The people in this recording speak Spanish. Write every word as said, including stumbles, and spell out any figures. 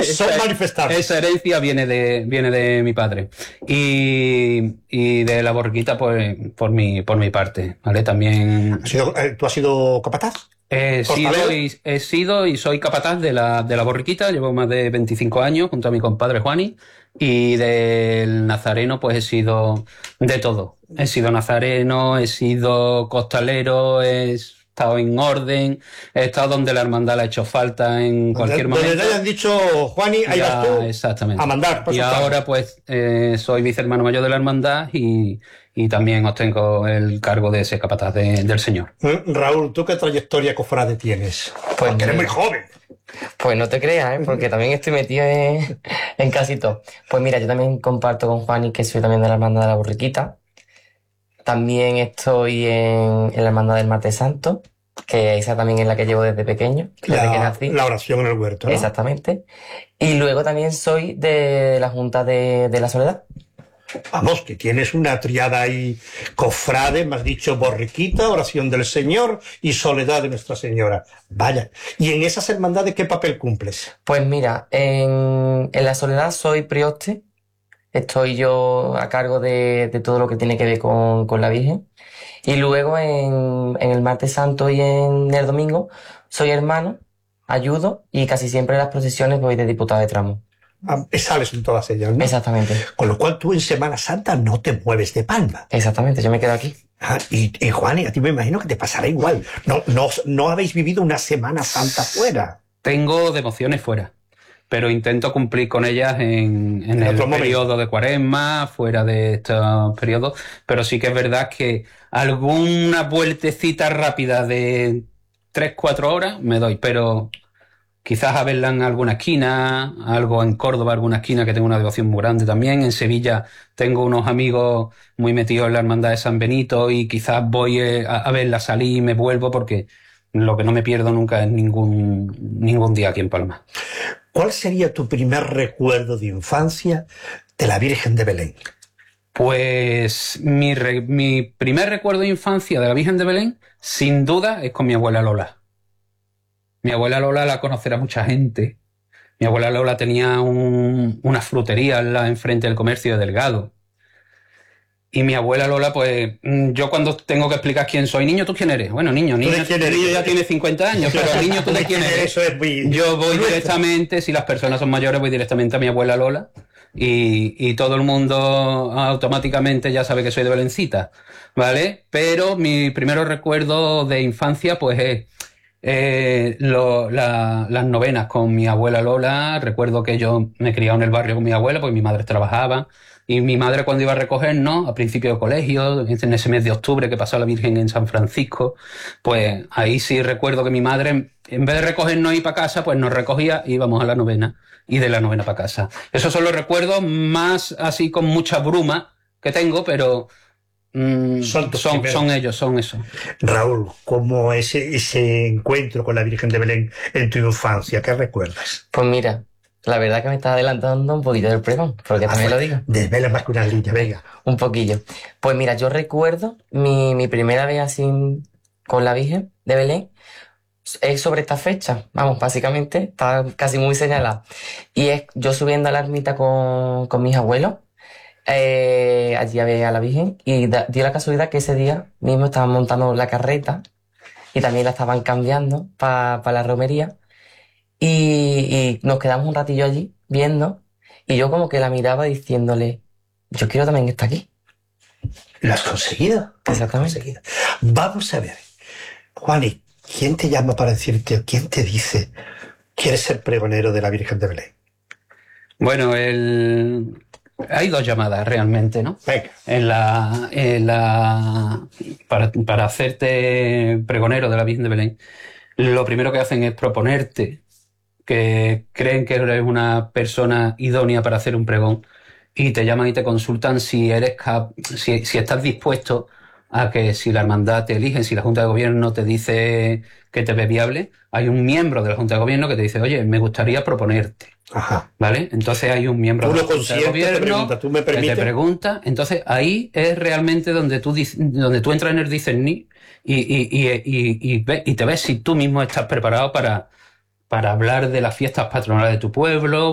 son esa, manifestables. Esa herencia viene de, viene de mi padre. Y, y de la borriquita, pues, por mi, por mi parte, ¿vale? También... ¿Has sido, eh, ¿Tú has sido capataz? He sido, y, he sido y soy capataz de la, de la borriquita, llevo más de veinticinco años junto a mi compadre Juani, y del nazareno pues he sido de todo. He sido nazareno, he sido costalero, he estado en orden, he estado donde la hermandad le ha hecho falta en cualquier Donde momento. le hayan dicho, Juani, ahí Ya, vas tú exactamente. a mandar. Y ahora pues eh, soy vicehermano mayor de la hermandad y, y también ostengo el cargo de ese capataz de, del señor. Raúl, ¿tú qué trayectoria cofrade tienes? Pues Porque eres muy mira. joven. Pues no te creas, ¿eh? Porque también estoy metido en, en casi todo. Pues mira, yo también comparto con Juani, que soy también de la Hermandad de la Borriquita. También estoy en, en la Hermandad del Martes Santo, que esa también es la que llevo desde pequeño, desde La, que nací. la oración en el huerto, ¿no? Exactamente. Y luego también soy de la Junta de, de la Soledad. Vamos, que tienes una triada ahí cofrade, me has dicho borriquita, oración del Señor y soledad de Nuestra Señora. Vaya. ¿Y en esas hermandades qué papel cumples? Pues mira, en, en la Soledad soy prioste. Estoy yo a cargo de, de todo lo que tiene que ver con, con la Virgen. Y luego en, en el Martes Santo y en el Domingo soy hermano, ayudo y casi siempre en las procesiones voy de diputado de tramo. Ah, sales en todas ellas, ¿no? Exactamente. Con lo cual tú en Semana Santa no te mueves de Palma. Exactamente, yo me quedo aquí. Ah, y, y Juan, y a ti me imagino que te pasará igual. No, no, no habéis vivido una Semana Santa fuera. Tengo devociones fuera, pero intento cumplir con ellas en, en, en el periodo de Cuaresma, fuera de estos periodos, pero sí que es verdad que alguna vueltecita rápida de tres, cuatro horas me doy, pero quizás a verla en alguna esquina, algo en Córdoba, alguna esquina que tengo una devoción muy grande también. En Sevilla tengo unos amigos muy metidos en la hermandad de San Benito y quizás voy a, a verla salir y me vuelvo porque lo que no me pierdo nunca es ningún, ningún día aquí en Palma. ¿Cuál sería tu primer recuerdo de infancia de la Virgen de Belén? Pues mi, re, mi primer recuerdo de infancia de la Virgen de Belén, sin duda, es con mi abuela Lola. Mi abuela Lola la conocerá mucha gente. Mi abuela Lola tenía un, una frutería en la, enfrente del comercio de Delgado. Y mi abuela Lola, pues, yo cuando tengo que explicar quién soy, niño, ¿tú quién eres? Bueno, niño, niño, niño ya tiene cincuenta años, pero niño, ¿tú de quién eres? Eso es muy... Yo voy directamente, si las personas son mayores, voy directamente a mi abuela Lola y, y todo el mundo automáticamente ya sabe que soy de Belencita, ¿vale? Pero mi primer recuerdo de infancia, pues, es eh, lo, la, las novenas con mi abuela Lola. Recuerdo que yo me criaba en el barrio con mi abuela, porque mi madre trabajaba. Y mi madre cuando iba a recogernos, a principio de colegio, en ese mes de octubre que pasó la Virgen en San Francisco, pues ahí sí recuerdo que mi madre, en vez de recogernos y ir para casa, pues nos recogía y íbamos a la novena, y de la novena para casa. Esos son los recuerdos más así con mucha bruma que tengo, pero mmm, son, son, son ellos, son eso. Raúl, ¿cómo es ese, ese encuentro con la Virgen de Belén en tu infancia? ¿Qué recuerdas? Pues mira, la verdad que me está adelantando un poquito del pregón, porque ah, también lo digo. Desvela más que una línea, venga. Un poquillo. Pues mira, yo recuerdo mi, mi primera vez así con la Virgen de Belén, es sobre esta fecha, vamos, básicamente, está casi muy señalada. Y es yo subiendo a la ermita con, con mis abuelos, eh, allí a ver a la Virgen, y da, dio la casualidad que ese día mismo estaban montando la carreta, y también la estaban cambiando para pa la romería. Y, y nos quedamos un ratillo allí viendo y yo como que la miraba diciéndole, yo quiero también estar aquí. ¿Lo has conseguido? Exactamente. Conseguido. Vamos a ver, Juani, ¿quién te llama para decirte o quién te dice quieres ser pregonero de la Virgen de Belén? Bueno, el... hay dos llamadas realmente, ¿no? Venga. En la, en la... Para, para hacerte pregonero de la Virgen de Belén, lo primero que hacen es proponerte que creen que eres una persona idónea para hacer un pregón y te llaman y te consultan si eres cap si, si estás dispuesto a que si la hermandad te elige, si la Junta de Gobierno te dice que te ve viable, hay un miembro de la Junta de Gobierno que te dice, oye, me gustaría proponerte. Ajá. ¿Vale? Entonces hay un miembro tú de la Junta de Gobierno te pregunta, ¿tú me permites? que te pregunta, entonces ahí es realmente donde tú, donde tú entras en el discernir y, y, y, y, y, y, y te ves si tú mismo estás preparado para para hablar de las fiestas patronales de tu pueblo,